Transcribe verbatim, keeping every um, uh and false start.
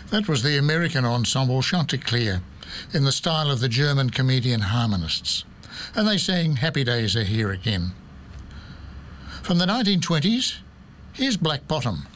That was the American ensemble Chanticleer, in the style of the German comedian Harmonists, and they sang Happy Days Are Here Again. From the nineteen twenties, here's Black Bottom.